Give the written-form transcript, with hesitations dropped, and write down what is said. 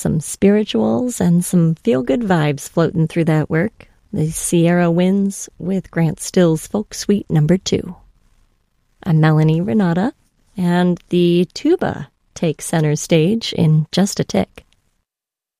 Some spirituals and some feel-good vibes floating through that work. The Sierra Winds with Grant Still's Folk Suite No. 2. I'm Melanie Renata, and the tuba takes center stage in just a tick.